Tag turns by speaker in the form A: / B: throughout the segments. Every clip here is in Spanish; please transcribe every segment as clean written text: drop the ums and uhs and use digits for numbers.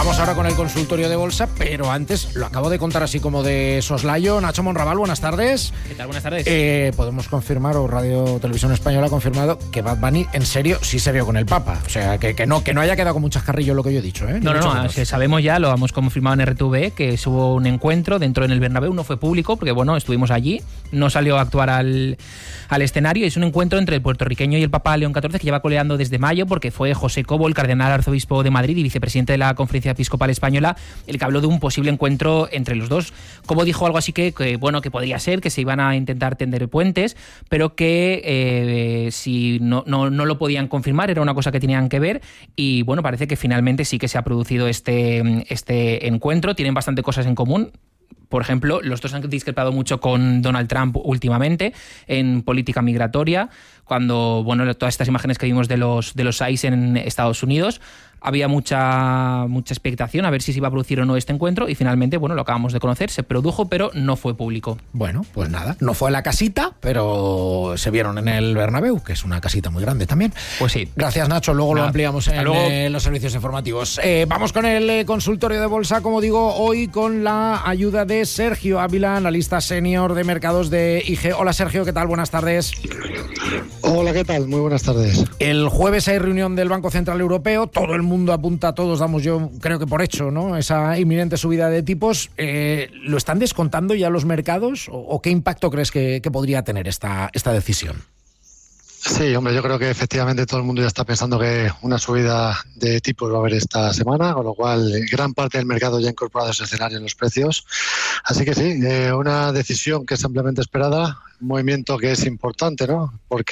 A: Vamos ahora con el consultorio de bolsa, pero antes lo acabo de contar así como de soslayo. Nacho Monraval, buenas tardes.
B: ¿Qué tal? Buenas tardes.
A: Podemos confirmar, o Radio Televisión Española ha confirmado, que Bad Bunny en serio sí se vio con el Papa. O sea, que no haya quedado con muchas carrillos lo que yo he dicho, ¿eh?
B: No, sabemos ya, lo hemos confirmado en RTV, que hubo un encuentro dentro en el Bernabéu, no fue público, porque bueno, estuvimos allí, no salió a actuar al escenario. Es un encuentro entre el puertorriqueño y el Papa León XIV que lleva coleando desde mayo, porque fue José Cobo, el cardenal arzobispo de Madrid y vicepresidente de la Conferencia Episcopal Española, el que habló de un posible encuentro entre los dos. Cobo dijo algo así que podría ser, que se iban a intentar tender puentes, pero que si no lo podían confirmar, era una cosa que tenían que ver, y bueno, parece que finalmente sí que se ha producido este encuentro. Tienen bastante cosas en común. Por ejemplo, los dos han discrepado mucho con Donald Trump últimamente en política migratoria, cuando, bueno, todas estas imágenes que vimos de los ICE en Estados Unidos, había mucha expectación a ver si se iba a producir o no este encuentro, y finalmente, bueno, lo acabamos de conocer, se produjo, pero no fue público.
A: Bueno, pues nada, no fue la casita, pero se vieron en el Bernabéu, que es una casita muy grande también.
B: Pues sí.
A: Gracias, Nacho, luego lo ampliamos en los servicios informativos. Vamos con el consultorio de bolsa, como digo, hoy con la ayuda de Sergio Ávila, analista senior de mercados de IG. Hola, Sergio, ¿qué tal? Buenas tardes.
C: Hola, ¿qué tal? Muy buenas tardes.
A: El jueves hay reunión del Banco Central Europeo, todo el mundo apunta, todos damos, yo creo que por hecho, ¿no?, esa inminente subida de tipos. ¿Lo están descontando ya los mercados o qué impacto crees que podría tener esta decisión?
C: Sí, hombre, yo creo que efectivamente todo el mundo ya está pensando que una subida de tipos va a haber esta semana, con lo cual gran parte del mercado ya ha incorporado ese escenario en los precios. Así que sí, una decisión que es ampliamente esperada, un movimiento que es importante, ¿no?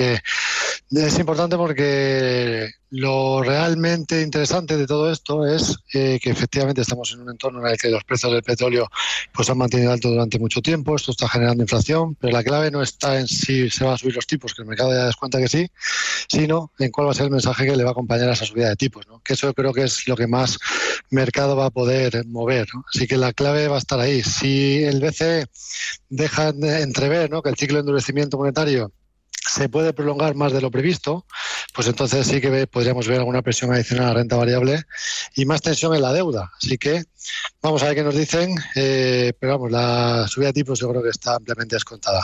C: Es importante porque lo realmente interesante de todo esto es que efectivamente estamos en un entorno en el que los precios del petróleo pues han mantenido alto durante mucho tiempo. Esto está generando inflación, pero la clave no está en si se van a subir los tipos, que el mercado ya descuenta que sí, sino en cuál va a ser el mensaje que le va a acompañar a esa subida de tipos, ¿no? Que eso creo que es lo que más mercado va a poder mover, ¿no? Así que la clave va a estar ahí. Si el BCE deja de entrever, ¿no?, que el ciclo de endurecimiento monetario se puede prolongar más de lo previsto, pues entonces sí que podríamos ver alguna presión adicional a la renta variable y más tensión en la deuda. Así que vamos a ver qué nos dicen, pero vamos, la subida de tipos yo creo que está ampliamente descontada.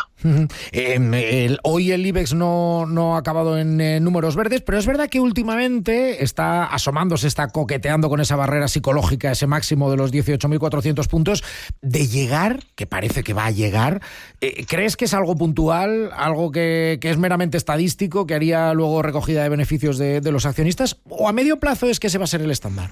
A: Hoy el IBEX no ha acabado en números verdes, pero es verdad que últimamente está asomándose, está coqueteando con esa barrera psicológica, ese máximo de los 18.400 puntos, de llegar, que parece que va a llegar. ¿Crees que es algo puntual, algo que es meramente estadístico, que haría luego recogida de beneficios de los accionistas, o a medio plazo es que ese va a ser el estándar?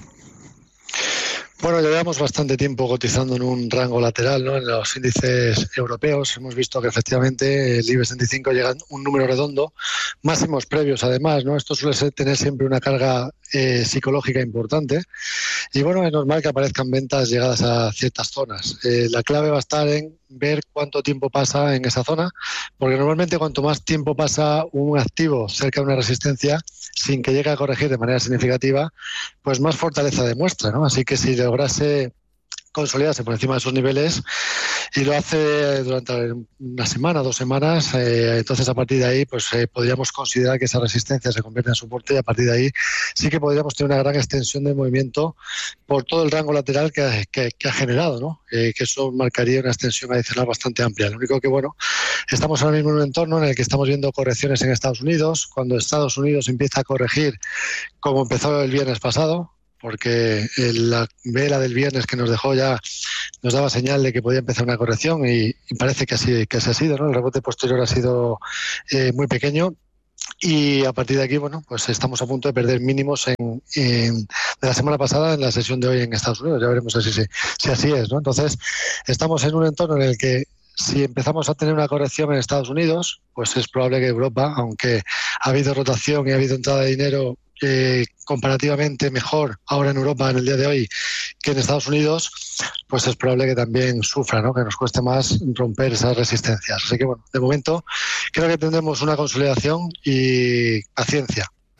C: Bueno, llevamos bastante tiempo cotizando en un rango lateral, ¿no?, en los índices europeos. Hemos visto que efectivamente el IBEX 35 llega a un número redondo, máximos previos además, ¿no? Esto suele tener siempre una carga psicológica importante y bueno, es normal que aparezcan ventas llegadas a ciertas zonas. La clave va a estar en ver cuánto tiempo pasa en esa zona, porque normalmente cuanto más tiempo pasa un activo cerca de una resistencia sin que llegue a corregir de manera significativa, pues más fortaleza demuestra, ¿no? Así que si lograse consolidarse por encima de esos niveles y lo hace durante una semana, 2 semanas, entonces a partir de ahí pues podríamos considerar que esa resistencia se convierte en soporte y a partir de ahí sí que podríamos tener una gran extensión de movimiento por todo el rango lateral que ha generado, ¿no? Que eso marcaría una extensión adicional bastante amplia. Lo único que, bueno, estamos ahora mismo en un entorno en el que estamos viendo correcciones en Estados Unidos. Cuando Estados Unidos empieza a corregir como empezó el viernes pasado, porque la vela del viernes que nos dejó ya nos daba señal de que podía empezar una corrección y parece que así ha sido, ¿no? El rebote posterior ha sido muy pequeño y a partir de aquí, bueno, pues estamos a punto de perder mínimos de la semana pasada en la sesión de hoy en Estados Unidos. Ya veremos si así es, ¿no? Entonces, estamos en un entorno en el que si empezamos a tener una corrección en Estados Unidos, pues es probable que Europa, aunque ha habido rotación y ha habido entrada de dinero comparativamente mejor ahora en Europa en el día de hoy que en Estados Unidos, pues es probable que también sufra, ¿no?, que nos cueste más romper esas resistencias. Así que bueno, de momento creo que tendremos una consolidación y paciencia.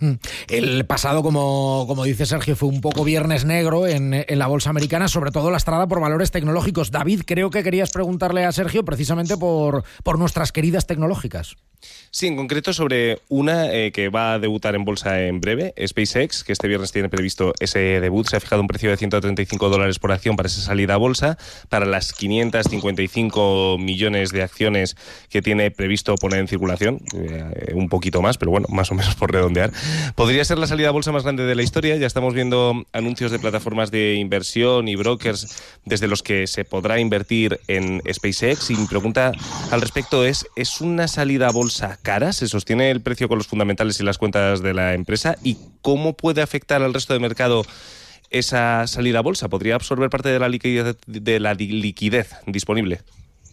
A: El pasado, como dice Sergio, fue un poco viernes negro en la bolsa americana, sobre todo lastrada por valores tecnológicos. David, creo que querías preguntarle a Sergio precisamente por nuestras queridas tecnológicas.
D: Sí, en concreto sobre una que va a debutar en bolsa en breve, SpaceX, que este viernes tiene previsto ese debut. Se ha fijado un precio de $135 por acción para esa salida a bolsa, para las 555 millones de acciones que tiene previsto poner en circulación, un poquito más, pero bueno, más o menos por redondear. Podría ser la salida a bolsa más grande de la historia. Ya estamos viendo anuncios de plataformas de inversión y brokers desde los que se podrá invertir en SpaceX. Y mi pregunta al respecto ¿es una salida a bolsa cara? ¿Se sostiene el precio con los fundamentales y las cuentas de la empresa? ¿Y cómo puede afectar al resto del mercado esa salida a bolsa? ¿Podría absorber parte de la liquidez disponible?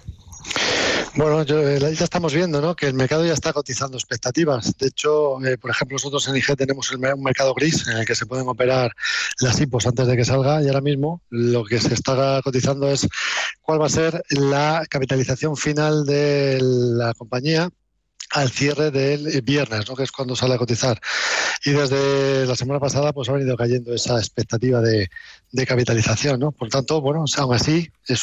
C: Bueno, ya estamos viendo, ¿no?, que el mercado ya está cotizando expectativas. De hecho, por ejemplo, nosotros en IG tenemos un mercado gris en el que se pueden operar las IPOs antes de que salga, y ahora mismo lo que se está cotizando es cuál va a ser la capitalización final de la compañía al cierre del viernes, ¿no?, que es cuando sale a cotizar. Y desde la semana pasada pues ha venido cayendo esa expectativa de capitalización, ¿no? Por tanto, bueno, aún así es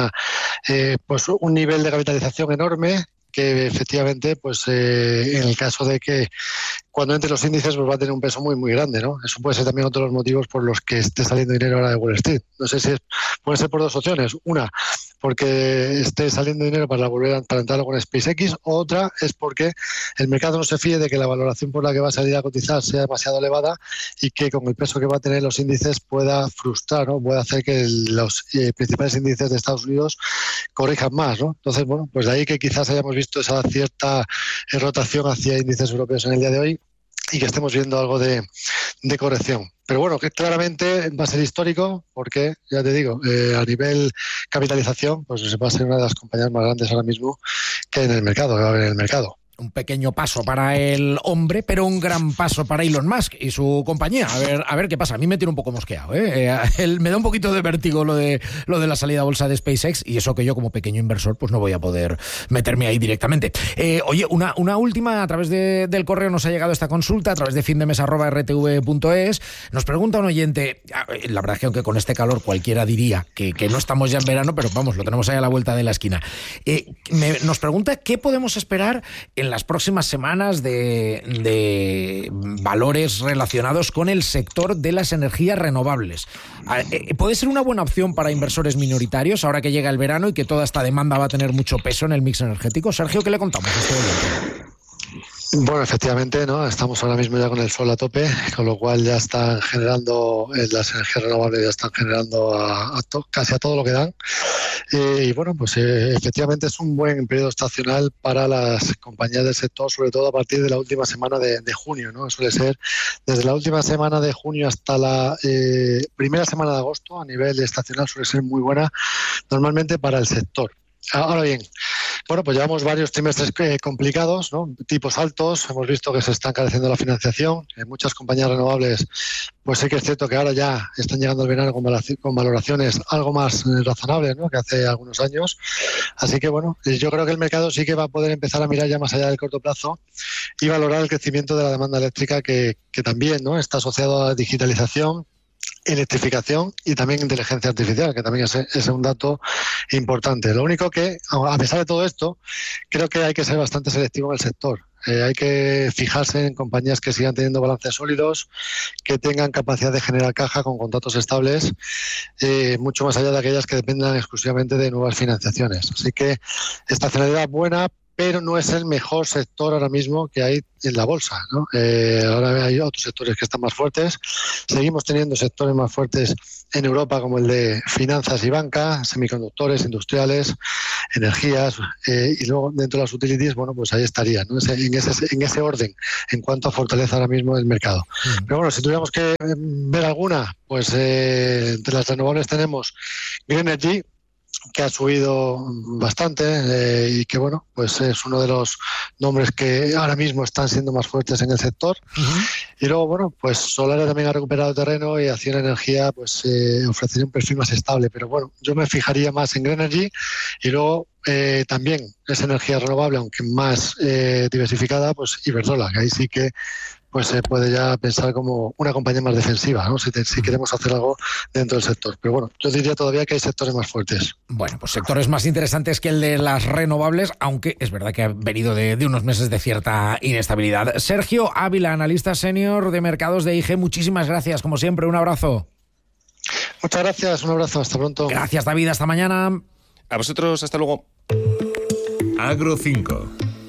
C: pues un nivel de capitalización enorme que efectivamente, pues en el caso de que cuando entre los índices, pues va a tener un peso muy, muy grande, ¿no? Eso puede ser también otro de los motivos por los que esté saliendo dinero ahora de Wall Street. No sé si puede ser por dos opciones. Una, porque esté saliendo dinero para entrar con SpaceX. Otra es porque el mercado no se fíe de que la valoración por la que va a salir a cotizar sea demasiado elevada y que con el peso que va a tener los índices pueda frustrar, ¿no?, pueda hacer que los principales índices de Estados Unidos corrijan más, ¿no? Entonces, bueno, pues de ahí que quizás hayamos visto esa cierta rotación hacia índices europeos en el día de hoy y que estemos viendo algo de corrección. Pero bueno, que claramente va a ser histórico porque, ya te digo, a nivel capitalización, pues va a ser una de las compañías más grandes ahora mismo que hay en el mercado, que va a haber en el mercado.
A: Un pequeño paso para el hombre, pero un gran paso para Elon Musk y su compañía. A ver qué pasa. A mí me tiene un poco mosqueado, me da un poquito de vértigo lo de la salida a bolsa de SpaceX, y eso que yo como pequeño inversor pues no voy a poder meterme ahí directamente. Oye, una última, a través del correo nos ha llegado esta consulta, a través de findemes@rtv.es. Nos pregunta un oyente, la verdad es que aunque con este calor cualquiera diría que no estamos ya en verano, pero vamos, lo tenemos ahí a la vuelta de la esquina. Nos pregunta qué podemos esperar en las próximas semanas de valores relacionados con el sector de las energías renovables. ¿Puede ser una buena opción para inversores minoritarios ahora que llega el verano y que toda esta demanda va a tener mucho peso en el mix energético? Sergio, ¿qué le contamos a este oyente?
C: Bueno, efectivamente, ¿no? Estamos ahora mismo ya con el sol a tope, con lo cual ya están generando, las energías renovables ya están generando casi a todo lo que dan. Y bueno, pues efectivamente es un buen periodo estacional para las compañías del sector, sobre todo a partir de la última semana de junio, ¿no? Suele ser desde la última semana de junio hasta la primera semana de agosto, a nivel estacional suele ser muy buena normalmente para el sector. Ahora bien, bueno, pues llevamos varios trimestres complicados, ¿no? Tipos altos, hemos visto que se está encareciendo la financiación. En muchas compañías renovables, pues sí que es cierto que ahora ya están llegando al verano con valoraciones algo más razonables, ¿no?, que hace algunos años. Así que bueno, yo creo que el mercado sí que va a poder empezar a mirar ya más allá del corto plazo y valorar el crecimiento de la demanda eléctrica que también, ¿no?, está asociado a digitalización, electrificación y también inteligencia artificial, que también es un dato importante. Lo único que, a pesar de todo esto, creo que hay que ser bastante selectivo en el sector. Hay que fijarse en compañías que sigan teniendo balances sólidos, que tengan capacidad de generar caja con contratos estables, mucho más allá de aquellas que dependan exclusivamente de nuevas financiaciones. Así que estacionalidad buena, pero no es el mejor sector ahora mismo que hay en la bolsa, ¿no? Ahora hay otros sectores que están más fuertes. Seguimos teniendo sectores más fuertes en Europa, como el de finanzas y banca, semiconductores, industriales, energías, y luego dentro de las utilities, bueno, pues ahí estaría, ¿no? En ese orden, en cuanto a fortaleza ahora mismo del mercado. Pero bueno, si tuviéramos que ver alguna, pues entre las renovables tenemos Green Energy, que ha subido bastante y que bueno, pues es uno de los nombres que ahora mismo están siendo más fuertes en el sector. Y luego bueno, pues Solaria también ha recuperado terreno y Acciona Energía pues ofrecería un perfil más estable, pero bueno, yo me fijaría más en Green Energy y luego también es energía renovable, aunque más diversificada, pues Iberdrola, que ahí sí que pues se puede ya pensar como una compañía más defensiva, ¿no? Si queremos hacer algo dentro del sector. Pero bueno, yo diría todavía que hay sectores más fuertes.
A: Bueno, pues sectores más interesantes que el de las renovables, aunque es verdad que ha venido de unos meses de cierta inestabilidad. Sergio Ávila, analista senior de mercados de IG, muchísimas gracias, como siempre, un abrazo.
C: Muchas gracias, un abrazo, hasta pronto.
A: Gracias, David, hasta mañana.
D: A vosotros, hasta luego.
E: Agro 5.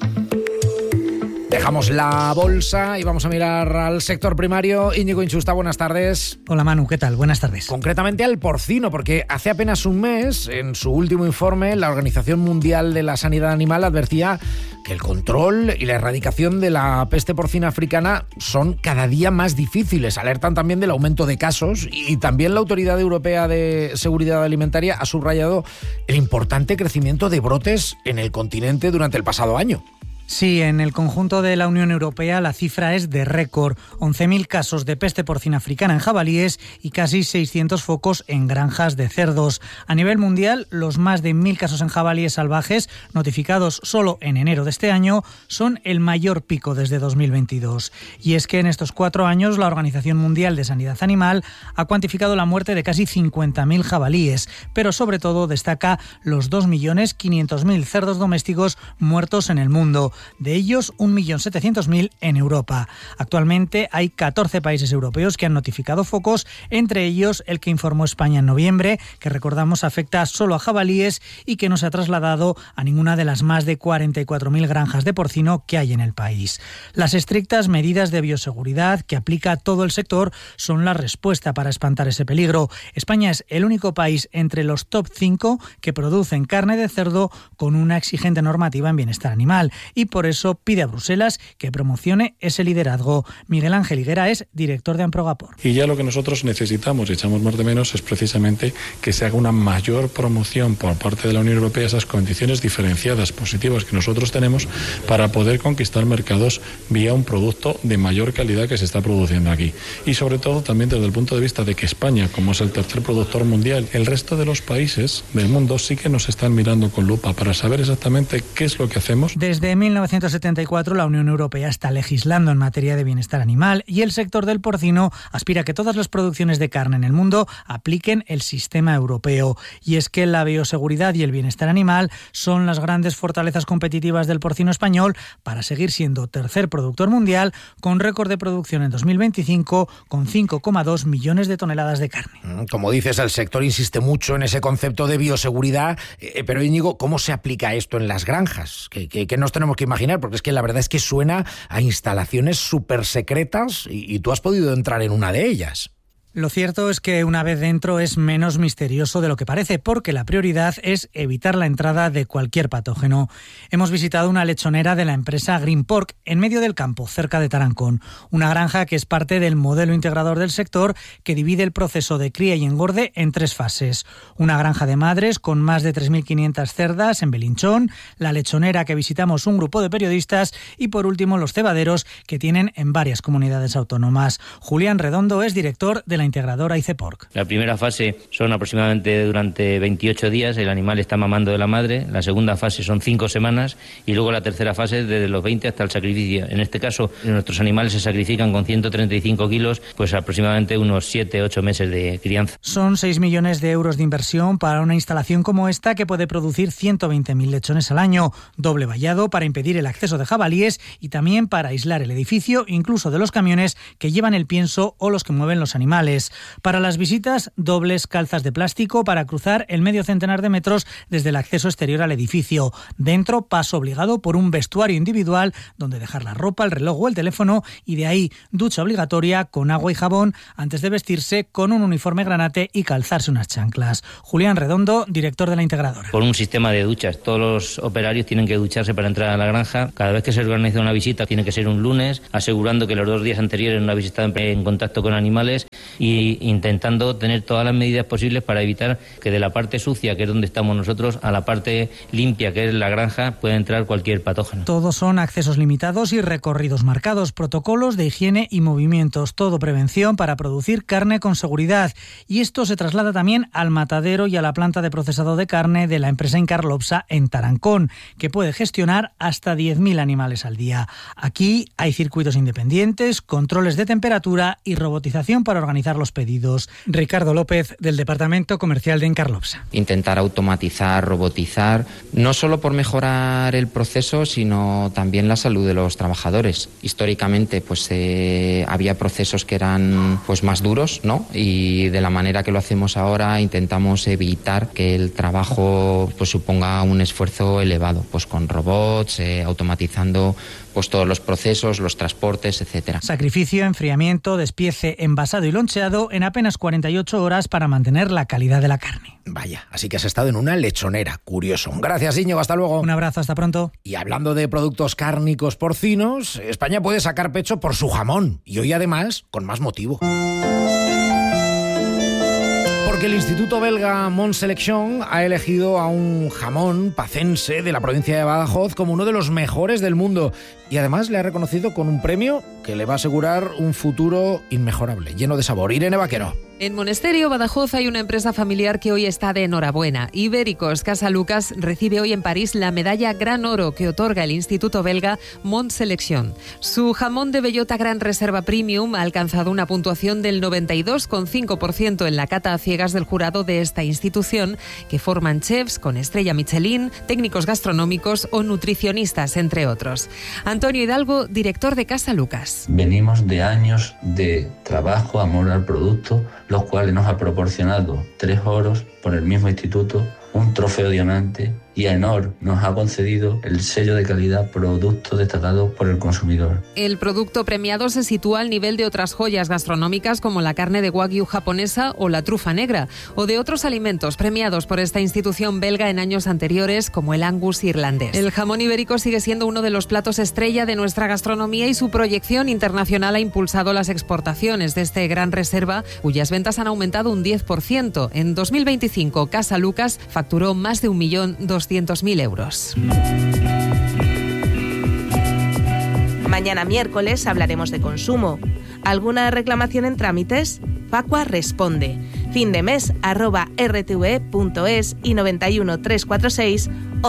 A: Dejamos la bolsa y vamos a mirar al sector primario. Íñigo Inchusta, buenas tardes.
F: Hola Manu, ¿qué tal? Buenas tardes.
A: Concretamente al porcino, porque hace apenas un mes, en su último informe, la Organización Mundial de la Sanidad Animal advertía que el control y la erradicación de la peste porcina africana son cada día más difíciles. Alertan también del aumento de casos y también la Autoridad Europea de Seguridad Alimentaria ha subrayado el importante crecimiento de brotes en el continente durante el pasado año.
F: Sí, en el conjunto de la Unión Europea la cifra es de récord. 11.000 casos de peste porcina africana en jabalíes y casi 600 focos en granjas de cerdos. A nivel mundial, los más de 1.000 casos en jabalíes salvajes notificados solo en enero de este año son el mayor pico desde 2022. Y es que en estos 4 años la Organización Mundial de Sanidad Animal ha cuantificado la muerte de casi 50.000 jabalíes, pero sobre todo destaca los 2.500.000 cerdos domésticos muertos en el mundo. De ellos, 1.700.000 en Europa. Actualmente hay 14 países europeos que han notificado focos, entre ellos el que informó España en noviembre, que recordamos afecta solo a jabalíes y que no se ha trasladado a ninguna de las más de 44.000 granjas de porcino que hay en el país. Las estrictas medidas de bioseguridad que aplica todo el sector son la respuesta para espantar ese peligro. España es el único país entre los top 5 que producen carne de cerdo con una exigente normativa en bienestar animal y por eso pide a Bruselas que promocione ese liderazgo. Miguel Ángel Higuera es director de Amprogapor.
G: Y ya lo que nosotros necesitamos y echamos más de menos es precisamente que se haga una mayor promoción por parte de la Unión Europea, esas condiciones diferenciadas positivas que nosotros tenemos para poder conquistar mercados vía un producto de mayor calidad que se está produciendo aquí. Y sobre todo también desde el punto de vista de que España, como es el tercer productor mundial, el resto de los países del mundo sí que nos están mirando con lupa para saber exactamente qué es lo que hacemos.
F: Desde 1974 la Unión Europea está legislando en materia de bienestar animal y el sector del porcino aspira a que todas las producciones de carne en el mundo apliquen el sistema europeo. Y es que la bioseguridad y el bienestar animal son las grandes fortalezas competitivas del porcino español para seguir siendo tercer productor mundial con récord de producción en 2025 con 5,2 millones de toneladas de carne.
A: Como dices, el sector insiste mucho en ese concepto de bioseguridad, pero Íñigo, ¿cómo se aplica esto en las granjas? ¿Qué nos tenemos que imaginar? Porque es que la verdad es que suena a instalaciones súper secretas y tú has podido entrar en una de ellas.
F: Lo cierto es que una vez dentro es menos misterioso de lo que parece, porque la prioridad es evitar la entrada de cualquier patógeno. Hemos visitado una lechonera de la empresa Green Pork en medio del campo, cerca de Tarancón, una granja que es parte del modelo integrador del sector que divide el proceso de cría y engorde en 3 fases. Una granja de madres con más de 3.500 cerdas en Belinchón, la lechonera que visitamos un grupo de periodistas y por último los cebaderos que tienen en varias comunidades autónomas. Julián Redondo es director de la integradora ICEPORC.
H: La primera fase son aproximadamente durante 28 días, el animal está mamando de la madre, la segunda fase son 5 semanas y luego la tercera fase desde los 20 hasta el sacrificio. En este caso, nuestros animales se sacrifican con 135 kilos, pues aproximadamente unos 7-8 meses de crianza.
F: Son 6 millones de euros de inversión para una instalación como esta que puede producir 120.000 lechones al año, doble vallado para impedir el acceso de jabalíes y también para aislar el edificio, incluso de los camiones que llevan el pienso o los que mueven los animales. Para las visitas, dobles calzas de plástico para cruzar el medio centenar de metros desde el acceso exterior al edificio. Dentro, paso obligado por un vestuario individual donde dejar la ropa, el reloj o el teléfono y de ahí ducha obligatoria con agua y jabón antes de vestirse con un uniforme granate y calzarse unas chanclas. Julián Redondo, director de la integradora.
H: Por un sistema de duchas, todos los operarios tienen que ducharse para entrar a la granja. Cada vez que se organiza una visita tiene que ser un lunes, asegurando que los 2 días anteriores no habéis estado en contacto con animales y intentando tener todas las medidas posibles para evitar que de la parte sucia, que es donde estamos nosotros, a la parte limpia, que es la granja, pueda entrar cualquier patógeno.
F: Todos son accesos limitados y recorridos marcados, protocolos de higiene y movimientos, todo prevención para producir carne con seguridad. Y esto se traslada también al matadero y a la planta de procesado de carne de la empresa Incarlopsa en Tarancón, que puede gestionar hasta 10.000 animales al día. Aquí hay circuitos independientes, controles de temperatura y robotización para organizar los pedidos. Ricardo López, del Departamento Comercial de Incarlopsa.
I: Intentar automatizar, robotizar, no solo por mejorar el proceso, sino también la salud de los trabajadores. Históricamente, pues había procesos que eran pues más duros, ¿no? Y de la manera que lo hacemos ahora intentamos evitar que el trabajo pues suponga un esfuerzo elevado, pues con robots, automatizando pues todos los procesos, los transportes, etcétera.
F: Sacrificio, enfriamiento, despiece, envasado y loncheado en apenas 48 horas para mantener la calidad de la carne.
A: Vaya, así que has estado en una lechonera. Curioso. Gracias, Íñigo. Hasta luego.
F: Un abrazo, hasta pronto.
A: Y hablando de productos cárnicos porcinos, España puede sacar pecho por su jamón. Y hoy, además, con más motivo. Porque el Instituto belga Mont Selection ha elegido a un jamón pacense de la provincia de Badajoz como uno de los mejores del mundo y además le ha reconocido con un premio que le va a asegurar un futuro inmejorable, lleno de sabor. Irene Vaquero.
J: En Monesterio, Badajoz, hay una empresa familiar que hoy está de enhorabuena. Ibéricos Casa Lucas recibe hoy en París la medalla Gran Oro que otorga el Instituto belga Mont Selection. Su jamón de bellota Gran Reserva Premium ha alcanzado una puntuación del 92,5% en la cata a ciegas del jurado de esta institución, que forman chefs con estrella Michelin, técnicos gastronómicos o nutricionistas, entre otros. Antonio Hidalgo, director de Casa Lucas.
K: Venimos de años de trabajo, amor al producto, los cuales nos ha proporcionado 3 oros por el mismo instituto, un trofeo diamante y AENOR nos ha concedido el sello de calidad producto destacado por el consumidor.
J: El producto premiado se sitúa al nivel de otras joyas gastronómicas como la carne de wagyu japonesa o la trufa negra, o de otros alimentos premiados por esta institución belga en años anteriores como el angus irlandés. El jamón ibérico sigue siendo uno de los platos estrella de nuestra gastronomía y su proyección internacional ha impulsado las exportaciones de este Gran Reserva, cuyas ventas han aumentado un 10%. En 2025, Casa Lucas facturó más de 1.200.000 euros.
L: Mañana miércoles hablaremos de consumo. ¿Alguna reclamación en trámites? Facua responde. findemes@rtve.es y 91 346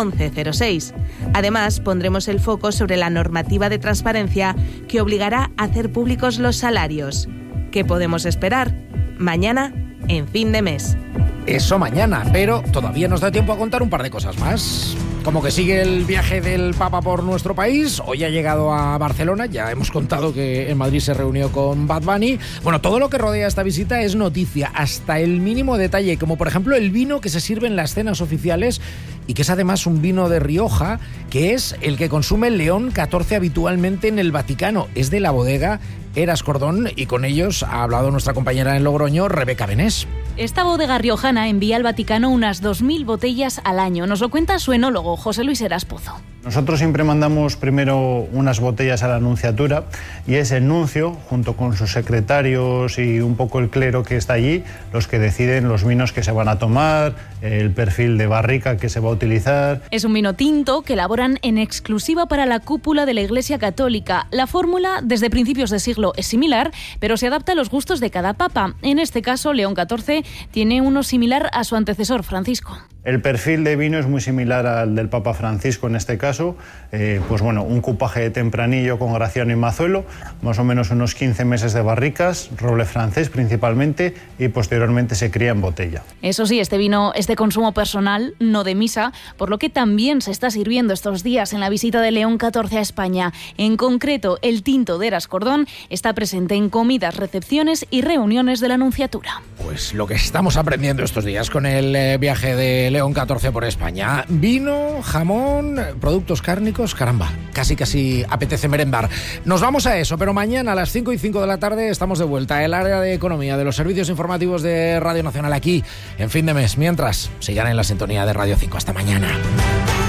L: 1106. Además, pondremos el foco sobre la normativa de transparencia que obligará a hacer públicos los salarios. ¿Qué podemos esperar? Mañana, en Fin de Mes.
A: Eso mañana, pero todavía nos da tiempo a contar un par de cosas más. Como que sigue el viaje del Papa por nuestro país, hoy ha llegado a Barcelona, ya hemos contado que en Madrid se reunió con Bad Bunny. Bueno, todo lo que rodea esta visita es noticia, hasta el mínimo detalle, como por ejemplo el vino que se sirve en las cenas oficiales y que es además un vino de Rioja, que es el que consume el León XIV habitualmente en el Vaticano. Es de la bodega Eras Cordón y con ellos ha hablado nuestra compañera en Logroño, Rebeca Benés.
M: Esta bodega riojana envía al Vaticano unas 2.000 botellas al año. Nos lo cuenta su enólogo, José Luis Heras Pozo.
N: Nosotros siempre mandamos primero unas botellas a la nunciatura y es el nuncio, junto con sus secretarios y un poco el clero que está allí, los que deciden los vinos que se van a tomar, el perfil de barrica que se va a utilizar.
M: Es un vino tinto que elaboran en exclusiva para la cúpula de la Iglesia Católica. La fórmula, desde principios de siglo, es similar, pero se adapta a los gustos de cada papa. En este caso, León XIV tiene uno similar a su antecesor, Francisco.
N: El perfil de vino es muy similar al del Papa Francisco en este caso, pues bueno, un cupaje de tempranillo con Graciano y Mazuelo, más o menos unos 15 meses de barricas, roble francés principalmente y posteriormente se cría en botella.
M: Eso sí, este vino es de consumo personal, no de misa, por lo que también se está sirviendo estos días en la visita de León XIV a España. En concreto, el tinto de Eras Cordón está presente en comidas, recepciones y reuniones de la Nunciatura.
A: Pues lo que estamos aprendiendo estos días con el viaje de León XIV por España. Vino, jamón, productos cárnicos, caramba, casi apetece merendar. Nos vamos a eso, pero mañana a las 5:05 de la tarde estamos de vuelta. El área de economía de los servicios informativos de Radio Nacional aquí en Fin de Mes. Mientras, sigan en la sintonía de Radio 5. Hasta mañana.